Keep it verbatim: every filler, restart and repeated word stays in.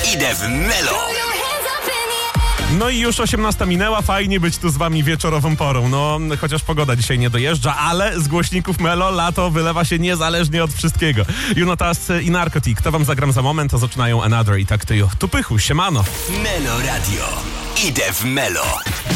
Idę w Melo. No i już osiemnasta minęła, fajnie być tu z wami wieczorową porą. No, chociaż pogoda dzisiaj nie dojeżdża, ale z głośników Melo lato wylewa się niezależnie od wszystkiego. Junotas i Narcotic, to wam zagram za moment, to zaczynają Another i tak to ju. Tu pychu, siemano. Melo Radio. Idę w Melo.